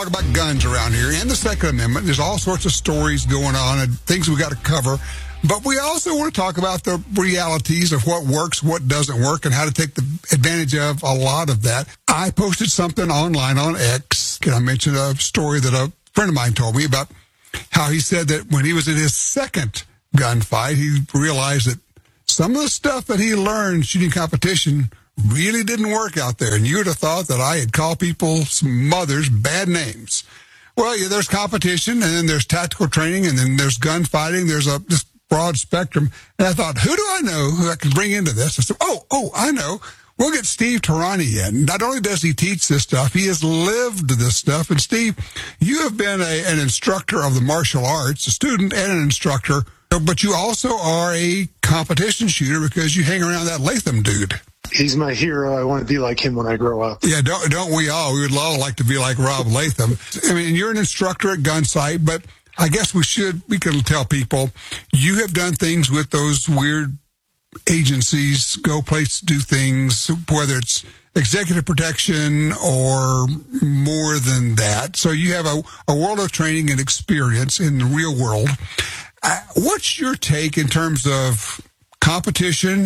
Talk about guns around here and the Second Amendment. There's all sorts of stories going on and things we got to cover. But we also want to talk about the realities of what works, what doesn't work, and how to take the advantage of a lot of that. I posted something online on X, and I mentioned a story that a friend of mine told me about how he said that when he was in his second gunfight, he realized that some of the stuff that he learned shooting competition really didn't work out there. And you would have thought that I had called people, some mothers, bad names. Well, yeah, there's competition, and then there's tactical training, and then there's gunfighting. There's this broad spectrum. And I thought, who do I know who I can bring into this? I said, I know. We'll get Steve Tarani in. Not only does he teach this stuff, he has lived this stuff. And Steve, you have been an instructor of the martial arts, a student and an instructor, but you also are a competition shooter because you hang around that Latham dude. He's my hero. I want to be like him when I grow up. Yeah, don't we all? We would all like to be like Rob Latham. I mean, you're an instructor at Gunsight, but I guess we can tell people you have done things with those weird agencies, go places, do things, whether it's executive protection or more than that. So you have a world of training and experience in the real world. What's your take in terms of competition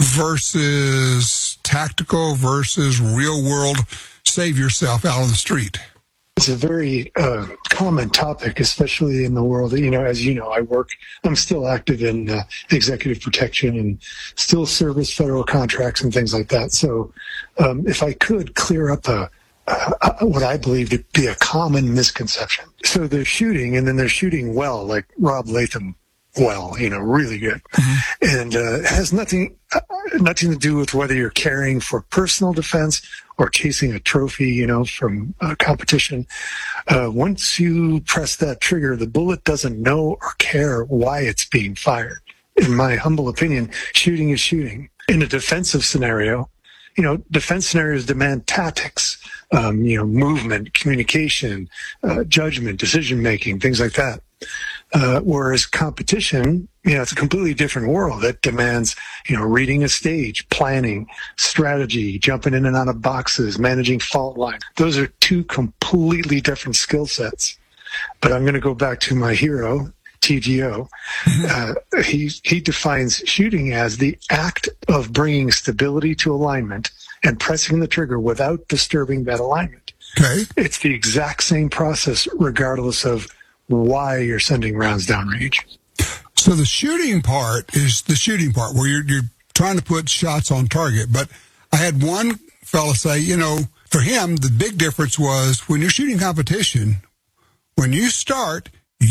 versus tactical versus real world, save yourself out on the street? It's a very common topic, especially in the world. As you know, I'm still active in executive protection and still service federal contracts and things like that. So if I could clear up what I believe to be a common misconception. So they're shooting, and then they're shooting well, like Rob Latham well, really good. Mm-hmm. And it has nothing to do with whether you're carrying for personal defense or chasing a trophy, from a competition. Once you press that trigger, the bullet doesn't know or care why it's being fired. In my humble opinion, shooting is shooting. In a defensive scenario, defense scenarios demand tactics, movement, communication, judgment, decision-making, things like that. Whereas competition, it's a completely different world that demands, reading a stage, planning, strategy, jumping in and out of boxes, managing fault lines. Those are two completely different skill sets. But I'm going to go back to my hero, TGO. He defines shooting as the act of bringing stability to alignment and pressing the trigger without disturbing that alignment. Okay. It's the exact same process regardless of why you're sending rounds downrange. So the shooting part is the shooting part where you're trying to put shots on target. But I had one fella say, for him, the big difference was when you're shooting competition, when you start,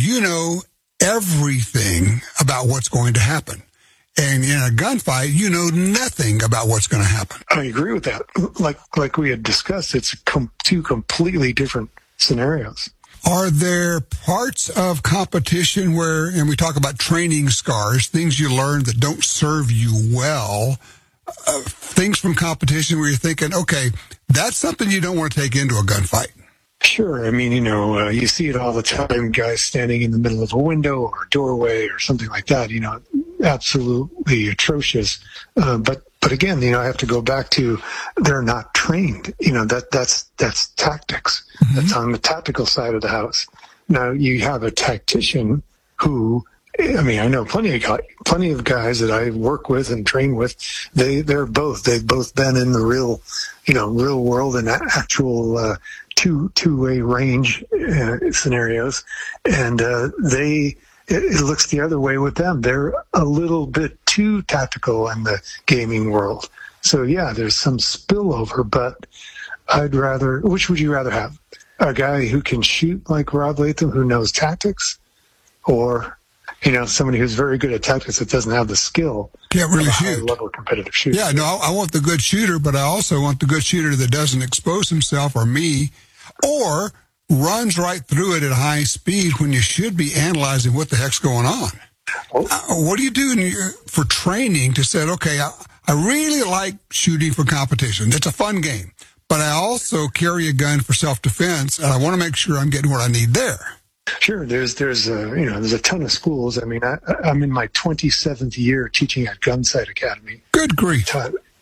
everything about what's going to happen. And in a gunfight, nothing about what's going to happen. I agree with that. Like we had discussed, it's two completely different scenarios. Are there parts of competition where, and we talk about training scars, things you learn that don't serve you well, things from competition where you're thinking, okay, that's something you don't want to take into a gunfight? Sure. I mean, you see it all the time, guys standing in the middle of a window or a doorway or something like that, absolutely atrocious. But again, I have to go back to they're not trained. That's tactics. Mm-hmm. That's on the tactical side of the house. Now you have a tactician who, I know plenty of guys that I work with and train with. They've both been in the real world and actual two-way range scenarios, and it looks the other way with them. They're a little bit too tactical in the gaming world. So yeah, there's some spillover, but which would you rather have? A guy who can shoot like Rob Latham, who knows tactics, or somebody who's very good at tactics that doesn't have the skill. Can't really shoot. High-level competitive shooter. Yeah, no, I want the good shooter, but I also want the good shooter that doesn't expose himself or me, or runs right through it at high speed when you should be analyzing what the heck's going on. What do you do for training to say, okay, I really like shooting for competition. It's a fun game, but I also carry a gun for self-defense, and I want to make sure I'm getting what I need there. Sure. There's a ton of schools. I'm in my 27th year teaching at Gunsight Academy. Good grief.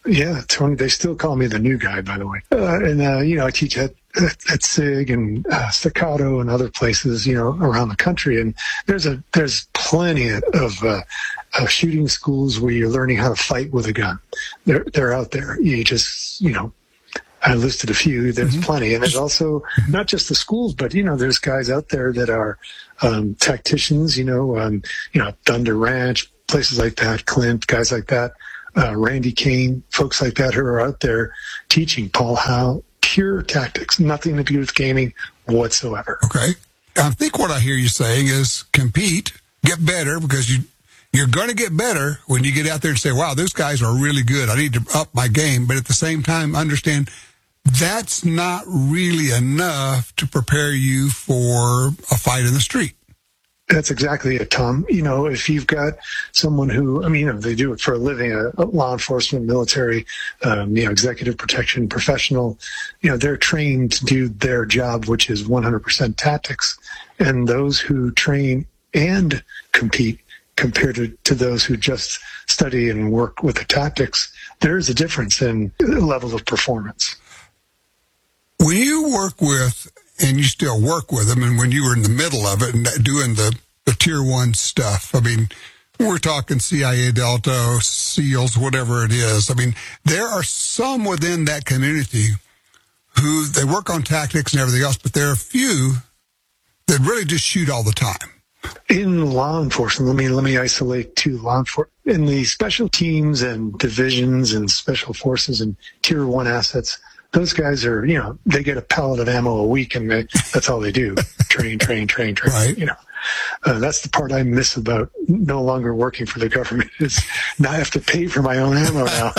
Yeah, Tony. They still call me the new guy, by the way. I teach at SIG and Staccato and other places, around the country. And there's plenty of shooting schools where you're learning how to fight with a gun. They're out there. You just, I listed a few. There's plenty, and there's also not just the schools, but there's guys out there that are tacticians. Thunder Ranch, places like that. Clint, guys like that. Randy Kane, folks like that who are out there teaching Paul Howe pure tactics, nothing to do with gaming whatsoever. Okay. I think what I hear you saying is compete, get better, because you're going to get better when you get out there and say, wow, those guys are really good. I need to up my game. But at the same time, understand that's not really enough to prepare you for a fight in the street. That's exactly it, Tom. If you've got someone who, they do it for a living, a law enforcement, military, executive protection professional, they're trained to do their job, which is 100% tactics. And those who train and compete compared to those who just study and work with the tactics, there is a difference in the level of performance. When you work with, and you still work with them, and when you were in the middle of it and doing the tier one stuff, we're talking CIA, Delta, SEALs, whatever it is. There are some within that community who they work on tactics and everything else, but there are a few that really just shoot all the time. In law enforcement, let me isolate to law enforcement. In the special teams and divisions and special forces and tier one assets, those guys are, they get a pallet of ammo a week, and that's all they do. Train. Right. That's the part I miss about no longer working for the government, is now I have to pay for my own ammo now.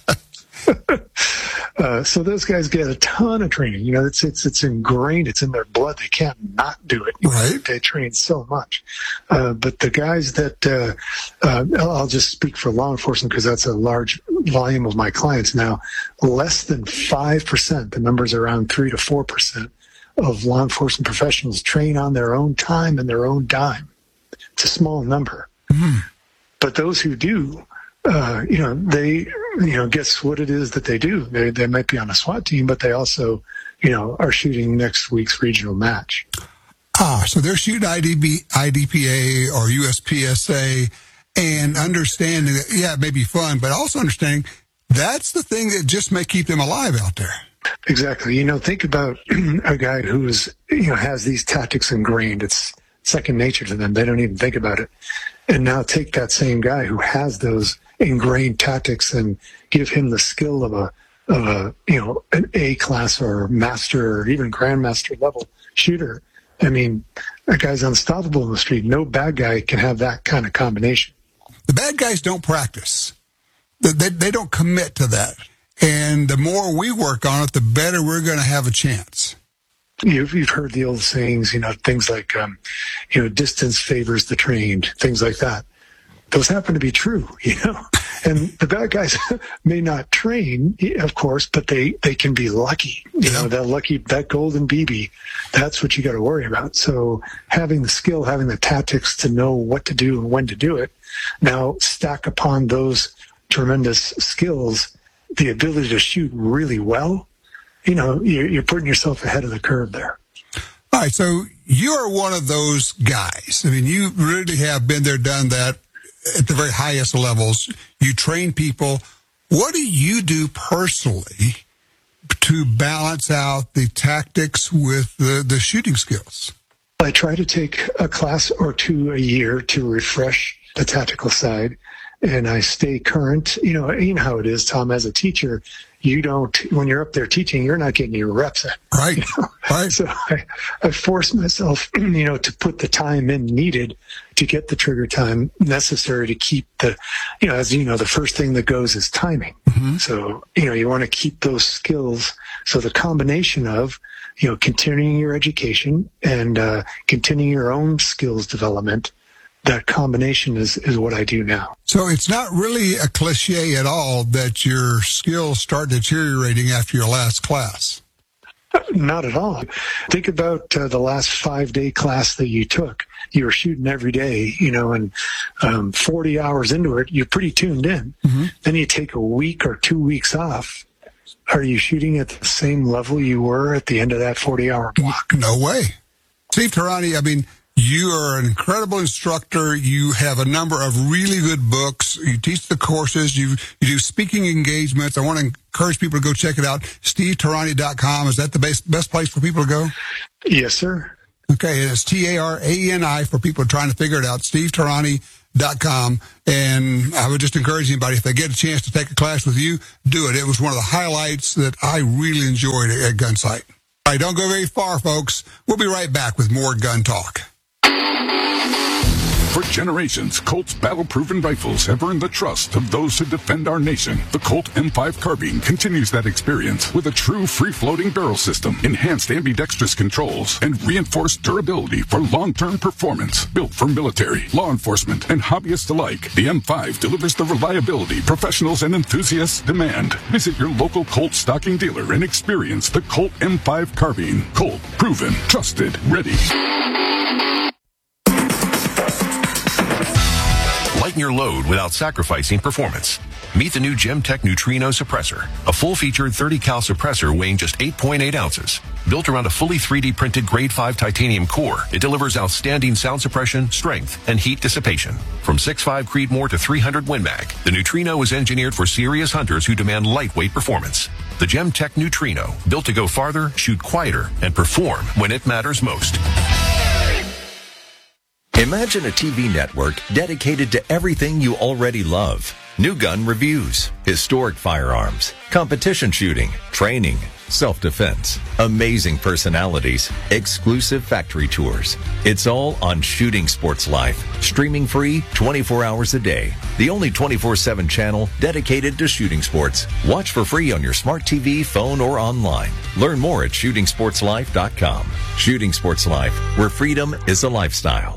So those guys get a ton of training. It's ingrained. It's in their blood. They can't not do it. Right. They train so much. But the guys that I'll just speak for law enforcement, because that's a large volume of my clients now. Less than 5%. The number's around 3 to 4% of law enforcement professionals train on their own time and their own dime. It's a small number. Mm-hmm. But those who do, they guess what it is that they do. They might be on a SWAT team, but they also, are shooting next week's regional match. So they're shooting IDPA or USPSA, and understanding that, it may be fun, but also understanding that's the thing that just may keep them alive out there. Exactly. Think about a guy who is, has these tactics ingrained. It's second nature to them. They don't even think about it. And now take that same guy who has those ingrained tactics and give him the skill of an A class or master or even grandmaster level shooter. That guy's unstoppable in the street. No bad guy can have that kind of combination. The bad guys don't practice. They don't commit to that. And the more we work on it, the better we're going to have a chance. You've heard the old sayings, things like, distance favors the trained, things like that. Those happen to be true, And the bad guys may not train, of course, but they can be lucky. That golden BB, that's what you got to worry about. So having the skill, having the tactics to know what to do and when to do it, now stack upon those tremendous skills, the ability to shoot really well, you're putting yourself ahead of the curve there. All right, so you're one of those guys. You really have been there, done that at the very highest levels. You train people. What do you do personally to balance out the tactics with the shooting skills? I try to take a class or two a year to refresh the tactical side, and I stay current. You know how it is, Tom, as a teacher. When you're up there teaching, you're not getting your reps in. Right. Right. So I force myself, to put the time in needed to get the trigger time necessary to keep the first thing that goes is timing. Mm-hmm. So, you want to keep those skills. So the combination of, continuing your education and continuing your own skills development, that combination is what I do now. So it's not really a cliche at all that your skills start deteriorating after your last class. Not at all. Think about the last 5-day class that you took. You were shooting every day, and 40 hours into it, you're pretty tuned in. Mm-hmm. Then you take a week or 2 weeks off. Are you shooting at the same level you were at the end of that 40-hour block? No way. Steve Tehrani, you are an incredible instructor. You have a number of really good books. You teach the courses. You do speaking engagements. I want to encourage people to go check it out. SteveTehrani.com. Is that the best place for people to go? Yes, sir. Okay, it's Tarani for people trying to figure it out. SteveTehrani.com. And I would just encourage anybody, if they get a chance to take a class with you, do it. It was one of the highlights that I really enjoyed at Gunsight. All right, don't go very far, folks. We'll be right back with more Gun Talk. For generations, Colt's battle-proven rifles have earned the trust of those who defend our nation. The Colt M5 carbine continues that experience with a true free-floating barrel system, enhanced ambidextrous controls, and reinforced durability for long-term performance. Built for military, law enforcement, and hobbyists alike, the M5 delivers the reliability professionals and enthusiasts demand. Visit your local Colt stocking dealer and experience the Colt M5 carbine. Colt, proven, trusted, ready. Lighten your load without sacrificing performance. Meet the new Gemtech Neutrino suppressor, a full-featured 30-cal suppressor weighing just 8.8 ounces. Built around a fully 3D printed Grade 5 titanium core, it delivers outstanding sound suppression, strength, and heat dissipation. From 6.5 Creedmoor to 300 Win Mag, the Neutrino is engineered for serious hunters who demand lightweight performance. The Gemtech Neutrino, built to go farther, shoot quieter, and perform when it matters most. Imagine a TV network dedicated to everything you already love. New gun reviews, historic firearms, competition shooting, training, self-defense, amazing personalities, exclusive factory tours. It's all on Shooting Sports Life, streaming free 24 hours a day. The only 24/7 channel dedicated to shooting sports. Watch for free on your smart TV, phone, or online. Learn more at shootingsportslife.com. Shooting Sports Life, where freedom is a lifestyle.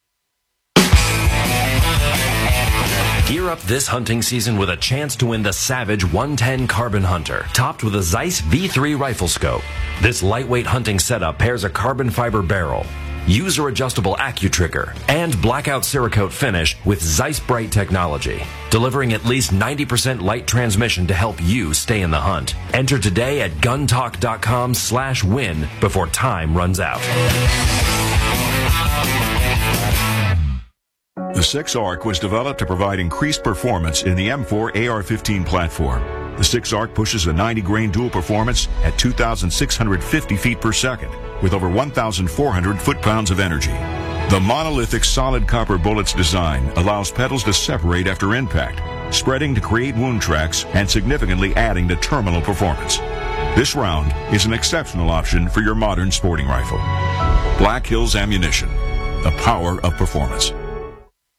Gear up this hunting season with a chance to win the Savage 110 Carbon Hunter, topped with a Zeiss V3 rifle scope. This lightweight hunting setup pairs a carbon fiber barrel, user-adjustable AccuTrigger, and blackout Cerakote finish with Zeiss Bright technology, delivering at least 90% light transmission to help you stay in the hunt. Enter today at guntalk.com/win before time runs out. The 6-ARC was developed to provide increased performance in the M4 AR-15 platform. The 6-ARC pushes a 90-grain dual performance at 2,650 feet per second with over 1,400 foot-pounds of energy. The monolithic solid copper bullet's design allows petals to separate after impact, spreading to create wound tracks and significantly adding to terminal performance. This round is an exceptional option for your modern sporting rifle. Black Hills Ammunition, the power of performance.